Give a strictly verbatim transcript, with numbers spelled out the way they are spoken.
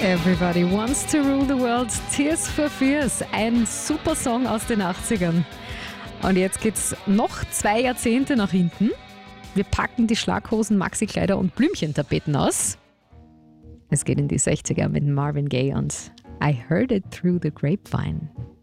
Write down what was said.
Everybody Wants to Rule the World, Tears for Fears, ein super Song aus den achtzigern. Und jetzt geht's noch zwei Jahrzehnte nach hinten. Wir packen die Schlaghosen, Maxikleider und Blümchentapeten aus. Es geht in die sechziger mit Marvin Gaye und I Heard It Through the Grapevine.